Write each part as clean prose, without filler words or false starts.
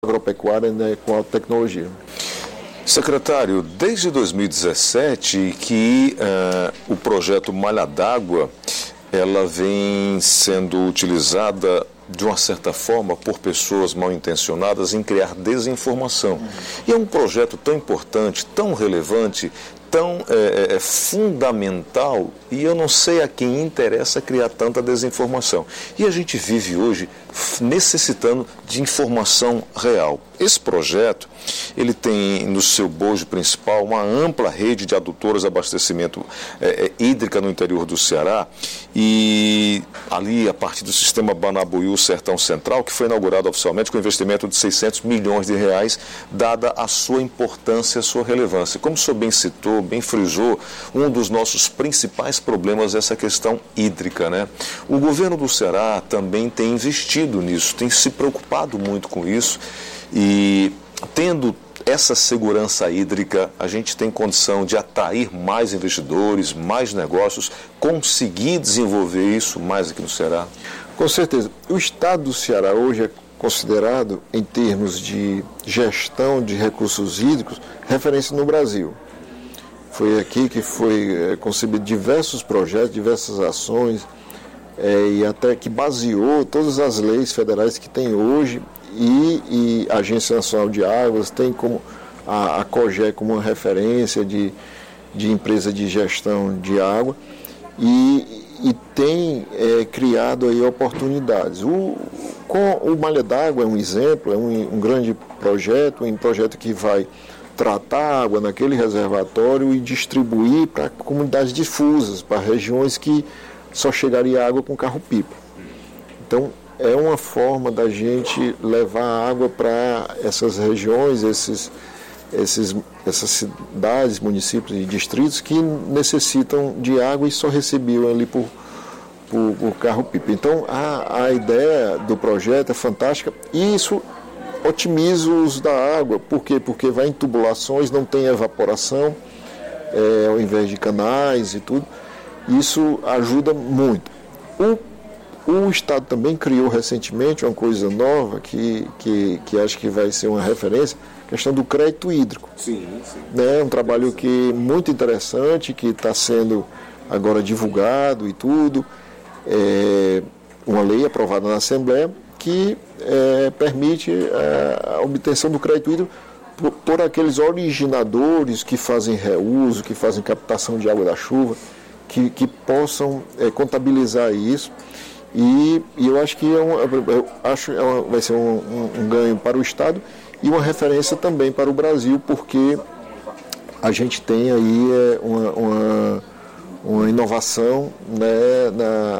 agropecuária, né, com alta tecnologia. Secretário, desde 2017 que o projeto Malha d'Água ela vem sendo utilizada de uma certa forma por pessoas mal intencionadas em criar desinformação. E é um projeto tão importante, tão relevante, tão fundamental, e eu não sei a quem interessa criar tanta desinformação. E a gente vive hoje necessitando de informação real. Esse projeto, ele tem no seu bojo principal uma ampla rede de adutoras de abastecimento hídrica no interior do Ceará, e ali a partir do sistema Banabuiú Sertão Central, que foi inaugurado oficialmente com investimento de 600 milhões de reais, dada a sua importância e a sua relevância. Como o senhor bem citou, bem frisou, um dos nossos principais problemas é essa questão hídrica, né? O governo do Ceará também tem investido nisso, tem se preocupado muito com isso, e tendo essa segurança hídrica, a gente tem condição de atrair mais investidores, mais negócios, conseguir desenvolver isso mais aqui no Ceará? Com certeza. O estado do Ceará hoje é considerado, em termos de gestão de recursos hídricos, referência no Brasil. Foi aqui que foi concebido diversos projetos, diversas ações, e até que baseou todas as leis federais que tem hoje, e a Agência Nacional de Águas tem como a COGÉ como uma referência de empresa de gestão de água, e tem criado aí oportunidades. Com o Malha d'Água é um exemplo, é um grande projeto, um projeto que vai tratar água naquele reservatório e distribuir para comunidades difusas, para regiões que só chegaria água com carro-pipa. Então, é uma forma da gente levar água para essas regiões, essas cidades, municípios e distritos que necessitam de água e só recebiam ali por carro-pipa. Então, a ideia do projeto é fantástica, e isso otimiza o uso da água. Por quê? Porque vai em tubulações, não tem evaporação, ao invés de canais e tudo. Isso ajuda muito. O Estado também criou recentemente uma coisa nova que acho que vai ser uma referência, a questão do crédito hídrico. Sim. É um trabalho muito interessante, que está sendo agora divulgado e tudo. Uma lei aprovada na Assembleia que permite a obtenção do crédito hídrico por aqueles originadores que fazem reuso, que fazem captação de água da chuva, que possam contabilizar isso. E eu acho que vai ser um ganho para o Estado e uma referência também para o Brasil, porque a gente tem aí uma inovação, né,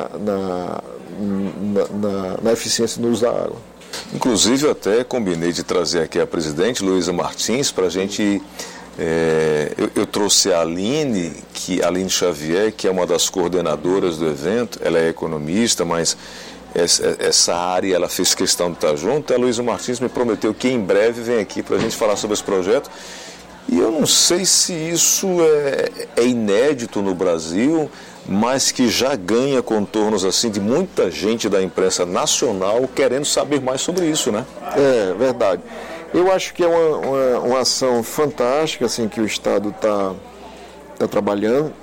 na eficiência no uso da água. Inclusive, eu até combinei de trazer aqui a presidente, Luísa Martins, para a gente... Eu trouxe a Aline Xavier, que é uma das coordenadoras do evento. Ela é economista, mas essa área ela fez questão de estar junto. A Luísa Martins me prometeu que em breve vem aqui para a gente falar sobre esse projeto. E eu não sei se isso é inédito no Brasil, mas que já ganha contornos assim de muita gente da imprensa nacional querendo saber mais sobre isso, né? É verdade. Eu acho que é uma ação fantástica assim, que o Estado está trabalhando,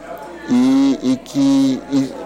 e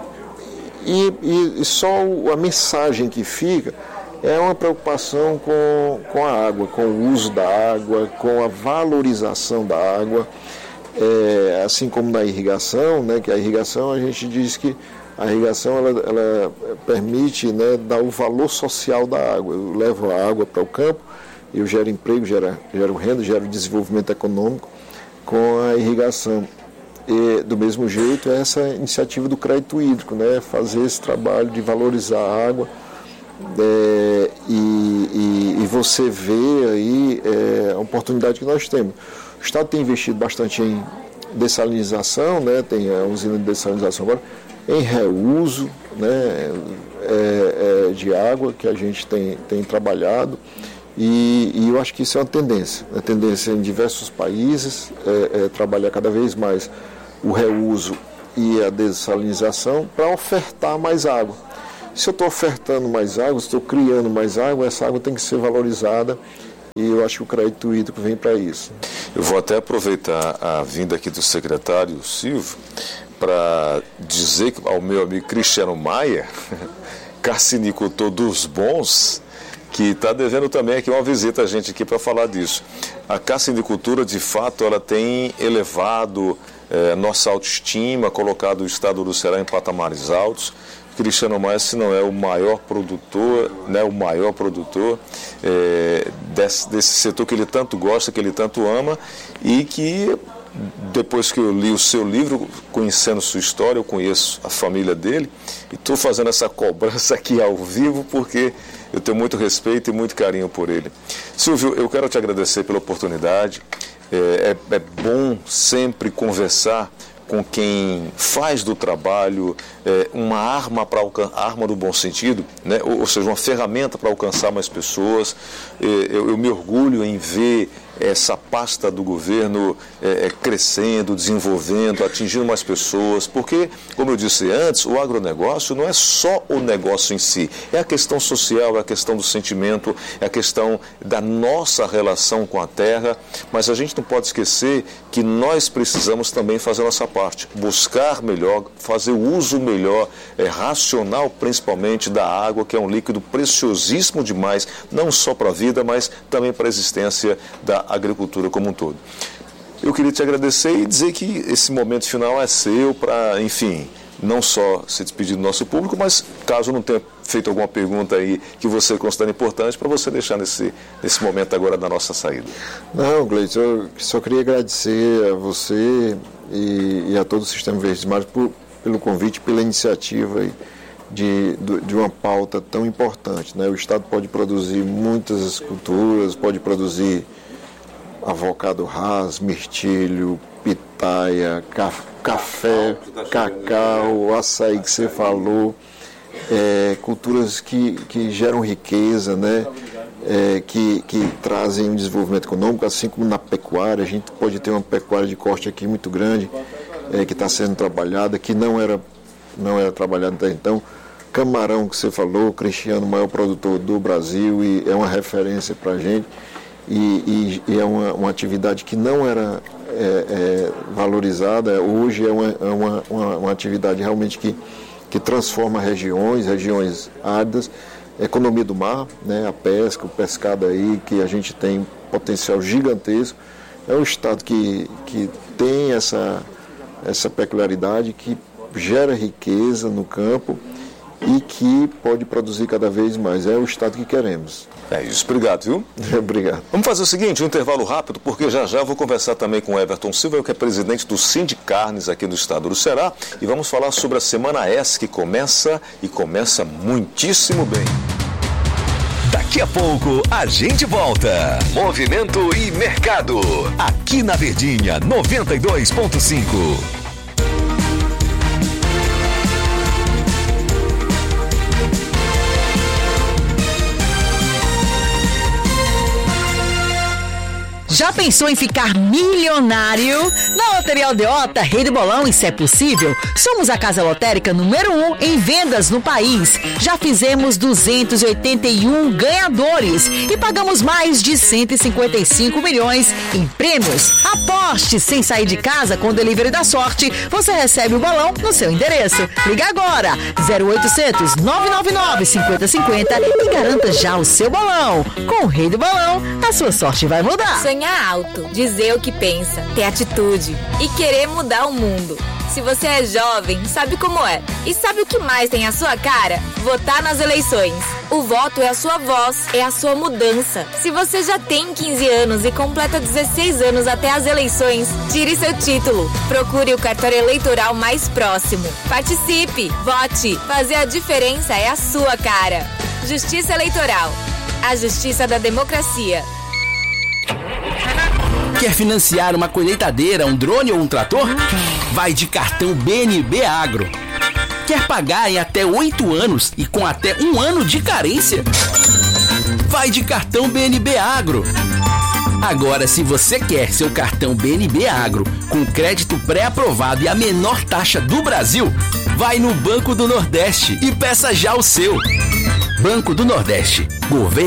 só a mensagem que fica é uma preocupação com a água, com o uso da água, com a valorização da água, assim como na irrigação, né, que a irrigação, a gente diz que a irrigação ela permite, né, dar o valor social da água. Eu levo a água para o campo, eu gero emprego, gero renda, gero desenvolvimento econômico com a irrigação. E, do mesmo jeito, é essa iniciativa do crédito hídrico, né? Fazer esse trabalho de valorizar a água, e você vê aí a oportunidade que nós temos. O Estado tem investido bastante em dessalinização, né? Tem a usina de dessalinização agora, em reuso, né? De água, que a gente tem trabalhado. E eu acho que isso é uma tendência em diversos países, trabalhar cada vez mais o reuso e a dessalinização para ofertar mais água. Se eu estou ofertando mais água, se estou criando mais água, essa água tem que ser valorizada e eu acho que o crédito hídrico vem para isso. Eu vou até aproveitar a vinda aqui do secretário Silvio para dizer ao meu amigo Cristiano Maia, carcinicultor dos bons, que está devendo também aqui uma visita a gente aqui para falar disso. A carcinicultura, de fato, ela tem elevado nossa autoestima, colocado o estado do Ceará em patamares altos. Cristiano Maia, se não é o maior produtor, né, desse setor que ele tanto gosta, que ele tanto ama, e que depois que eu li o seu livro, conhecendo sua história, eu conheço a família dele, e estou fazendo essa cobrança aqui ao vivo, porque eu tenho muito respeito e muito carinho por ele. Silvio, eu quero te agradecer pela oportunidade. É bom sempre conversar com quem faz do trabalho uma arma do bom sentido, né? Ou seja, uma ferramenta para alcançar mais pessoas. Eu me orgulho em ver essa pasta do governo crescendo, desenvolvendo, atingindo mais pessoas, porque, como eu disse antes, o agronegócio não é só o negócio em si, é a questão social, é a questão do sentimento, é a questão da nossa relação com a terra, mas a gente não pode esquecer que nós precisamos também fazer a nossa parte, buscar melhor, fazer o uso melhor, racional principalmente, da água, que é um líquido preciosíssimo demais, não só para a vida, mas também para a existência da agricultura como um todo. Eu queria te agradecer e dizer que esse momento final é seu para, enfim, não só se despedir do nosso público, mas caso não tenha feito alguma pergunta aí que você considera importante, para você deixar nesse momento agora da nossa saída. Não, Gleison, eu só queria agradecer a você e a todo o Sistema Verdes Mares pelo convite, pela iniciativa de uma pauta tão importante, né? O Estado pode produzir muitas culturas, pode produzir avocado ras, mirtilho, pitaia, café, cacau, açaí que você falou, culturas que geram riqueza, né? Que trazem um desenvolvimento econômico, assim como na pecuária. A gente pode ter uma pecuária de corte aqui muito grande, que está sendo trabalhada, que não era trabalhada até então. Camarão que você falou, Cristiano, o maior produtor do Brasil, e é uma referência para a gente. E é uma atividade que não era valorizada, hoje é uma atividade realmente que transforma regiões áridas, economia do mar, né, a pesca, o pescado aí, que a gente tem potencial gigantesco. É um estado que tem essa peculiaridade, que gera riqueza no campo e que pode produzir cada vez mais. É o estado que queremos. É isso, obrigado, viu? Obrigado. Vamos fazer o seguinte, um intervalo rápido, porque já vou conversar também com o Everton Silva, que é presidente do Sindicarnes aqui no estado do Ceará, e vamos falar sobre a Semana S, que começa muitíssimo bem. Daqui a pouco a gente volta. Movimento e Mercado, aqui na Verdinha 92.5. Já pensou em ficar milionário? Na Loteria Aldeota, Rei do Bolão e Se é Possível, somos a casa lotérica número 1 em vendas no país. Já fizemos 281 ganhadores e pagamos mais de 155 milhões em prêmios. Aposte sem sair de casa com o Delivery da Sorte. Você recebe o balão no seu endereço. Liga agora, 0800 999 5050 e garanta já o seu balão. Com o Rei do Balão, a sua sorte vai mudar. Sonhar alto, dizer o que pensa, ter atitude e querer mudar o mundo. Se você é jovem, sabe como é. E sabe o que mais tem a sua cara? Votar nas eleições. O voto é a sua voz, é a sua mudança. Se você já tem 15 anos e completa 16 anos até as eleições, tire seu título. Procure o cartório eleitoral mais próximo. Participe, vote. Fazer a diferença é a sua cara. Justiça Eleitoral. A justiça da democracia. Quer financiar uma colheitadeira, um drone ou um trator? Vai de cartão BNB Agro. Quer pagar em até 8 anos e com até 1 ano de carência? Vai de cartão BNB Agro. Agora, se você quer seu cartão BNB Agro com crédito pré-aprovado e a menor taxa do Brasil, vai no Banco do Nordeste e peça já o seu. Banco do Nordeste. Governo